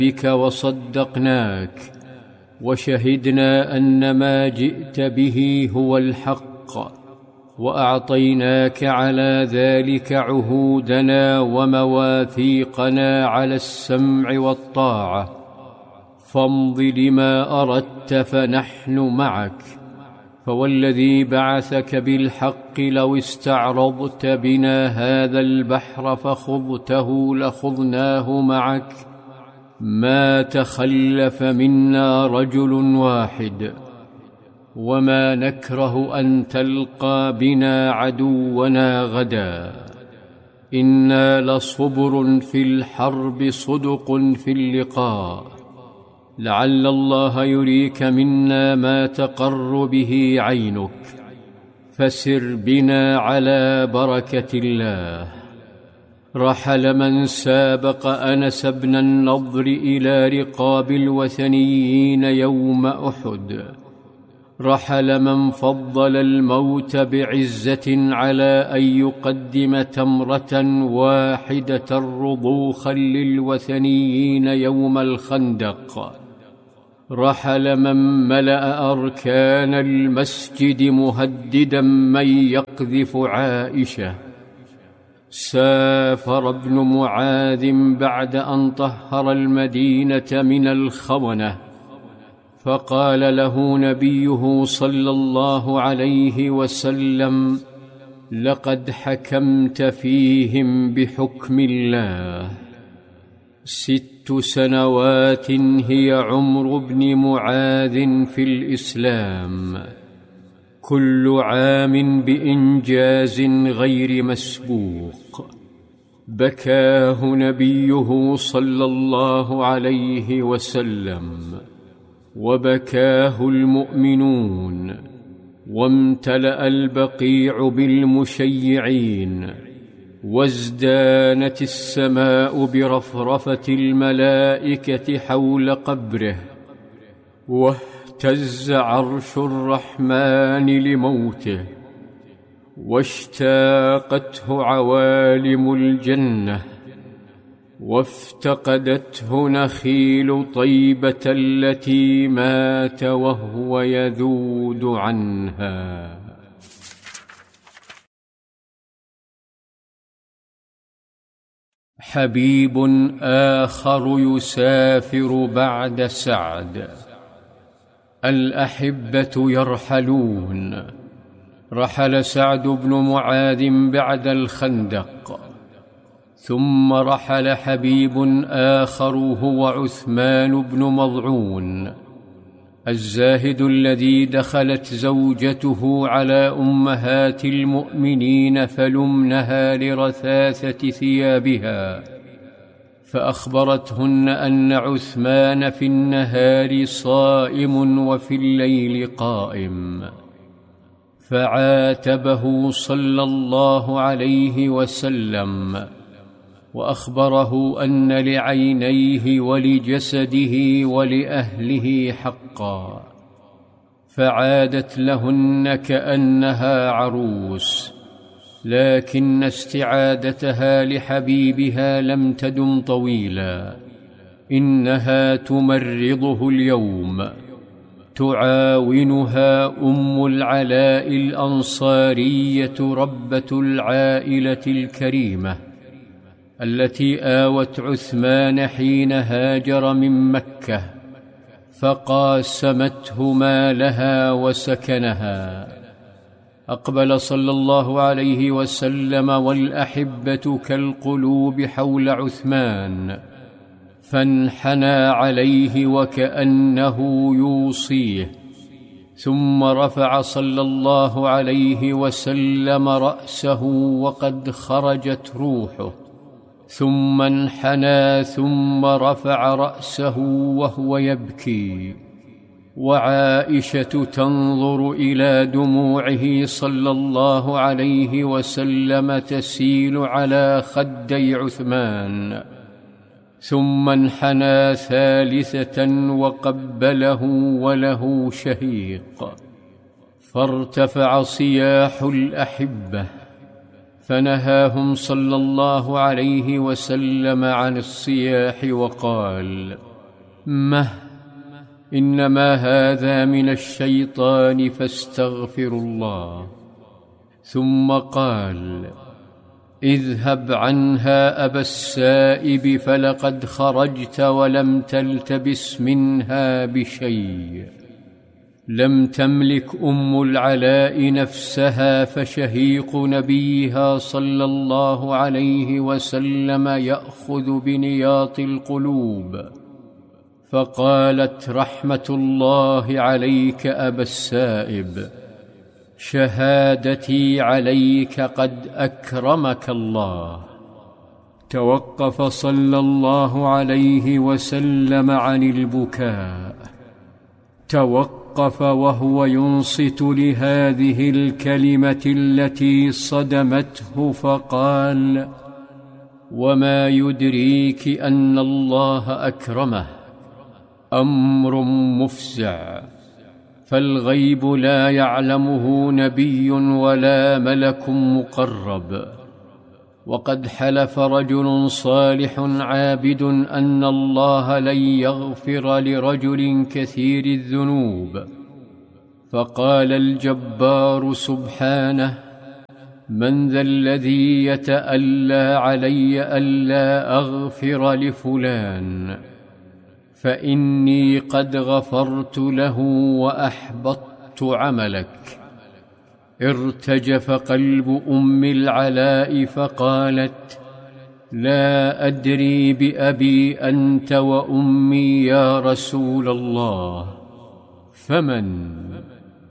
بك وصدقناك وشهدنا أن ما جئت به هو الحق، وأعطيناك على ذلك عهودنا ومواثيقنا على السمع والطاعة، فامض لما أردت فنحن معك. فوالذي بعثك بالحق لو استعرضت بنا هذا البحر فخضته لخضناه معك، ما تخلف منا رجل واحد، وما نكره أن تلقى بنا عدونا غدا. إنا لصبر في الحرب صدق في اللقاء، لعل الله يريك منا ما تقر به عينك، فسر بنا على بركة الله. رحل من سابق أنس بن النضر إلى رقاب الوثنيين يوم أحد، رحل من فضل الموت بعزة على أن يقدم تمرة واحدة رضوخا للوثنيين يوم الخندق، رحل من ملأ أركان المسجد مهددا من يقذف عائشة، سافر ابن معاذ بعد أن طهر المدينة من الخونة، فقال له نبيه صلى الله عليه وسلم: لقد حكمت فيهم بحكم الله. 6 سنوات هي عمر ابن معاذ في الإسلام، كل عام بإنجاز غير مسبوق، بكاه نبيه صلى الله عليه وسلم، وبكاه المؤمنون، وامتلأ البقيع بالمشيعين، وازدانت السماء برفرفة الملائكة حول قبره، واهتز عرش الرحمن لموته، واشتاقته عوالم الجنة، وافتقدته نخيل طيبة التي مات وهو يذود عنها. حبيب آخر يسافر بعد سعد. الأحبة يرحلون. رحل سعد بن معاذ بعد الخندق، ثم رحل حبيب آخر هو عثمان بن مضعون، الزاهد الذي دخلت زوجته على أمهات المؤمنين فلمنها لرثاثة ثيابها، فأخبرتهن أن عثمان في النهار صائم وفي الليل قائم، فعاتبه صلى الله عليه وسلم، وأخبره أن لعينيه ولجسده ولأهله حقا، فعادت لهن كأنها عروس، لكن استعادتها لحبيبها لم تدم طويلا، إنها تمرضه اليوم. تعاونها أم العلاء الأنصارية ربة العائلة الكريمة التي آوت عثمان حين هاجر من مكة، فقاسمته مالها وسكنها. أقبل صلى الله عليه وسلم والأحبة كالقلوب حول عثمان، فانحنى عليه وكأنه يوصيه، ثم رفع صلى الله عليه وسلم رأسه وقد خرجت روحه، ثم انحنى ثم رفع رأسه وهو يبكي، وعائشة تنظر إلى دموعه صلى الله عليه وسلم تسيل على خدي عثمان، ثم انحنى ثالثة وقبله وله شهيق، فارتفع صياح الأحبة، فنهاهم صلى الله عليه وسلم عن الصياح وقال: إنما هذا من الشيطان فاستغفروا الله. ثم قال: اذهب عنها أبا السائب، فلقد خرجت ولم تلتبس منها بشيء. لم تملك أم العلاء نفسها، فشهيق نبيها صلى الله عليه وسلم يأخذ بنياط القلوب، فقالت: رحمة الله عليك أبا السائب، شهادتي عليك قد أكرمك الله. توقف صلى الله عليه وسلم عن البكاء، توقف وهو ينصت لهذه الكلمة التي صدمته، فقال: وما يدريك أن الله أكرمه؟ أمر مفزع، فالغيب لا يعلمه نبي ولا ملك مقرب. وقد حلف رجل صالح عابد أن الله لن يغفر لرجل كثير الذنوب، فقال الجبار سبحانه: من ذا الذي يتألى علي ألا أغفر لفلان؟ فإني قد غفرت له وأحبطت عملك. ارتجف قلب أم العلاء فقالت: لا أدري بأبي أنت وأمي يا رسول الله، فمن؟